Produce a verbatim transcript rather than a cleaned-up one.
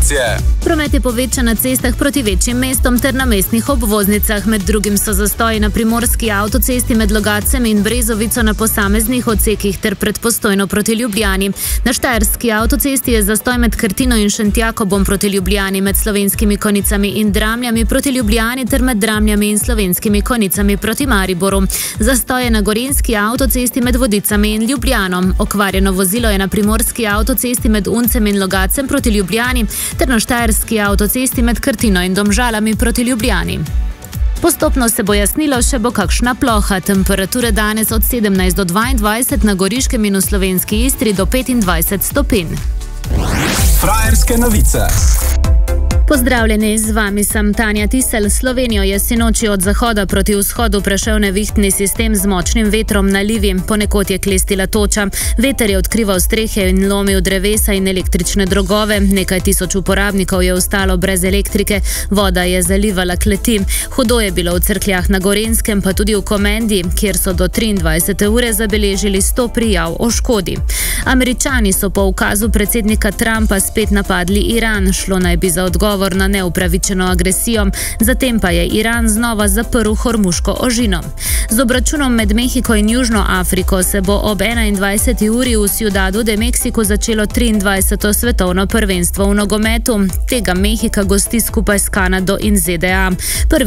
informacije. Promet je povečan na cestah proti večjim mestom ter na mestnih obvoznicah. Med drugim so zastoji na primorski avtocesti med Logatcem in Brezovico na posameznih odsekih ter pred Postojno proti Ljubljani. Na štajerski avtocesti je zastoj med Krtino in Šentjakobom proti Ljubljani, med Slovenskimi Konjicami in Dramljami proti Ljubljani ter med Dramljami in Slovenskimi Konjicami proti Mariboru. Zastoj je na gorenjski avtocesti med Vodicami in Ljubljano. Okvarjeno vozilo je na primorski avtocesti med Uncem in Logatcem proti Ljubljani ter na štajerski avtocesti med Krtino in Domžalami proti Ljubljani. Postopno se bo jasnilo, še bo kakšna ploha. Temperature danes od sedemnajst do dvaindvajset, na Goriškem in v slovenski Istri do petindvajset stopinj. Frajerske novice. Pozdravljeni, z vami sem Tanja Tisel. Slovenijo je sinoči od zahoda proti vzhodu prešel nevihtni sistem z močnim vetrom nalivi. Ponekod je klestila toča. Veter je odkrival strehe in lomil drevesa in električne drogove. Nekaj tisoč uporabnikov je ostalo brez elektrike. Voda je zalivala kleti. Hudo je bilo v Cerkljah na Gorenjskem, pa tudi v Komendi, kjer so do triindvajsete ure zabeležili sto prijav o škodi. Američani so po ukazu predsednika Trumpa spet napadli Iran. Šlo naj bi za odgovor na neupravičeno agresijo, zatem pa je Iran znova zaprl Hormuško ožino. Z obračunom med Mehiko in Južno Afriko se bo ob enaindvajseti uri v Ciudadu de Mexico začelo triindvajseto svetovno prvenstvo v nogometu. Tega Mehika gosti skupaj s Kanado in ZDA. Prvi